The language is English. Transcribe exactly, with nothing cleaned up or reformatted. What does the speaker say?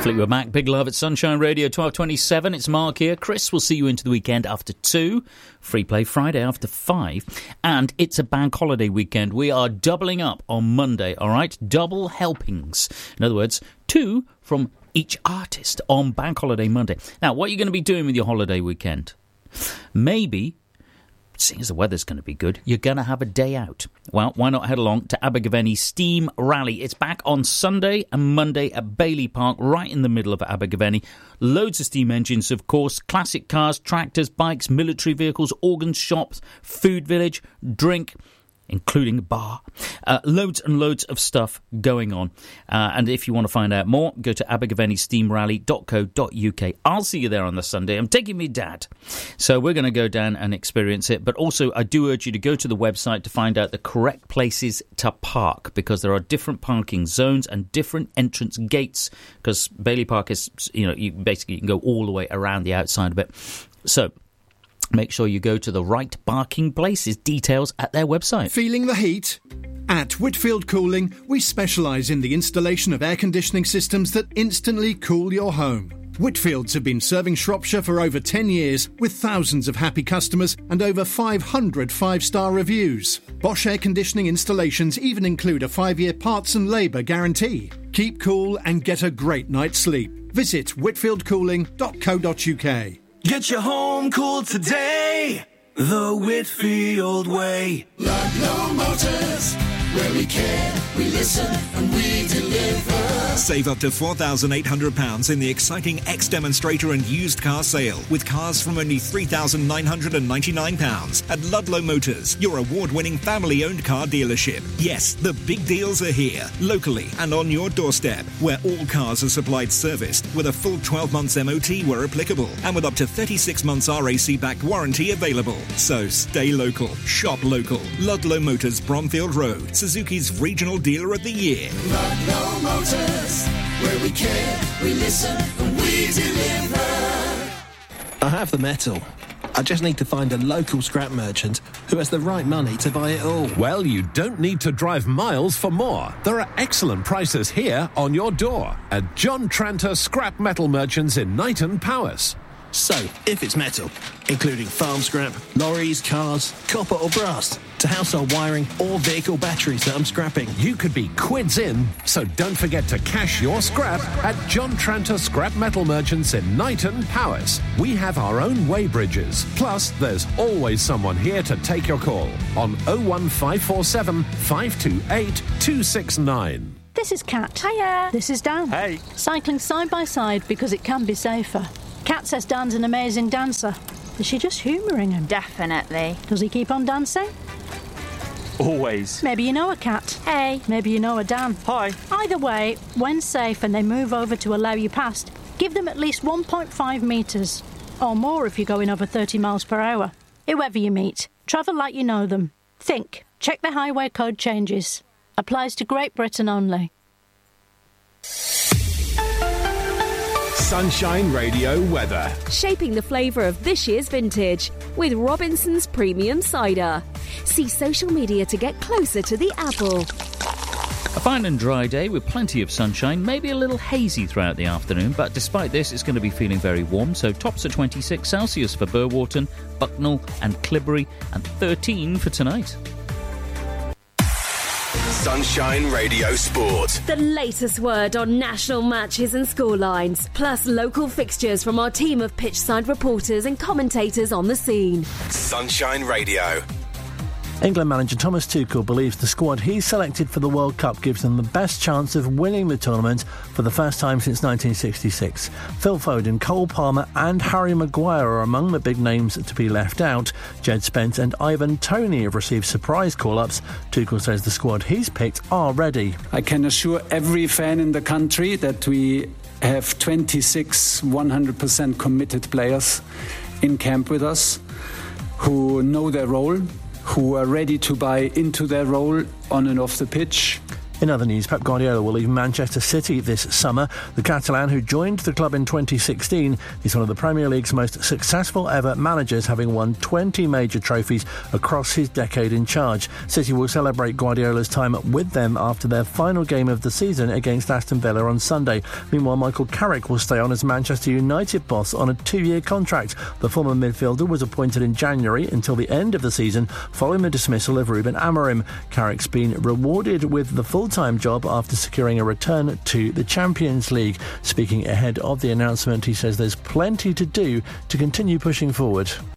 Fleetwood Mac, Big Love at Sunshine Radio, twelve twenty-seven. It's Mark here. Chris will see you into the weekend after two. Free Play Friday after five. And it's a bank holiday weekend. We are doubling up on Monday, all right? Double helpings. In other words, two from each artist on Bank Holiday Monday. Now, what are you going to be doing with your holiday weekend? Maybe, seeing as the weather's going to be good, you're going to have a day out. Well, why not head along to Abergavenny Steam Rally? It's back on Sunday and Monday at Bailey Park, right in the middle of Abergavenny. Loads of steam engines, of course, classic cars, tractors, bikes, military vehicles, organ shops, food village, drink, including a bar. Uh, loads and loads of stuff going on. Uh, and if you want to find out more, go to abergavenny steam rally dot co dot uk. I'll see you there on the Sunday. I'm taking me dad. So we're going to go down and experience it. But also, I do urge you to go to the website to find out the correct places to park, because there are different parking zones and different entrance gates, because Bailey Park is, you know, you basically you can go all the way around the outside of it. So make sure you go to the right parking places. Details at their website. Feeling the heat? At Whitfield Cooling, we specialise in the installation of air conditioning systems that instantly cool your home. Whitfields have been serving Shropshire for over ten years, with thousands of happy customers and over five hundred five-star reviews. Bosch air conditioning installations even include a five-year parts and labour guarantee. Keep cool and get a great night's sleep. Visit whitfield cooling dot co dot uk. Get your home cool today, the Whitfield way. Ludlow Motors, where we care, we listen, and we deliver. Save up to four thousand eight hundred pounds in the exciting X-Demonstrator and used car sale, with cars from only three thousand nine hundred ninety-nine pounds at Ludlow Motors, your award-winning family-owned car dealership. Yes, the big deals are here, locally and on your doorstep, where all cars are supplied serviced, with a full twelve months M O T where applicable, and with up to thirty-six months R A C-backed warranty available. So stay local, shop local. Ludlow Motors, Bromfield Road, Suzuki's Regional Dealer of the Year. Ludlow Motors, where we care, we listen, and we deliver. I have the metal. I just need to find a local scrap merchant who has the right money to buy it all. Well, you don't need to drive miles for more. There are excellent prices here on your door at John Tranter Scrap Metal Merchants in Knighton, Powys. So, if it's metal, including farm scrap, lorries, cars, copper or brass, to household wiring or vehicle batteries that I'm scrapping, you could be quids in, so don't forget to cash your scrap at John Tranter Scrap Metal Merchants in Knighton, Powys. We have our own weighbridges, plus there's always someone here to take your call on oh one five four seven, five two eight, two six nine. This is Kat. Hiya. This is Dan. Hey. Cycling side by side because it can be safer. Kat says Dan's an amazing dancer. Is she just humouring him? Definitely. Does he keep on dancing? Always. Maybe you know a Kat. Hey. Maybe you know a Dan. Hi. Either way, when safe and they move over to allow you past, give them at least one point five metres. Or more if you're going over thirty miles per hour. Whoever you meet, travel like you know them. Think. Check the highway code changes. Applies to Great Britain only. Sunshine Radio weather. Shaping the flavour of this year's vintage with Robinson's Premium Cider. See social media to get closer to the apple. A fine and dry day with plenty of sunshine, maybe a little hazy throughout the afternoon, but despite this, it's going to be feeling very warm. So tops at twenty-six Celsius for Burwarton, Bucknell and Clibbery, and thirteen for tonight. Sunshine Radio Sport. The latest word on national matches and scorelines, plus local fixtures from our team of pitchside reporters and commentators on the scene. Sunshine Radio. England manager Thomas Tuchel believes the squad he's selected for the World Cup gives them the best chance of winning the tournament for the first time since nineteen sixty-six. Phil Foden, Cole Palmer and Harry Maguire are among the big names to be left out. Jed Spence and Ivan Toney have received surprise call-ups. Tuchel says the squad he's picked are ready. I can assure every fan in the country that we have twenty-six one hundred percent committed players in camp with us who know their role, who are ready to buy into their role on and off the pitch. In other news, Pep Guardiola will leave Manchester City this summer. The Catalan, who joined the club in twenty sixteen, is one of the Premier League's most successful ever managers, having won twenty major trophies across his decade in charge. City will celebrate Guardiola's time with them after their final game of the season against Aston Villa on Sunday. Meanwhile, Michael Carrick will stay on as Manchester United boss on a two-year contract. The former midfielder was appointed in January until the end of the season following the dismissal of Ruben Amorim. Carrick's been rewarded with the full-time job after securing a return to the Champions League. Speaking ahead of the announcement, he says there's plenty to do to continue pushing forward.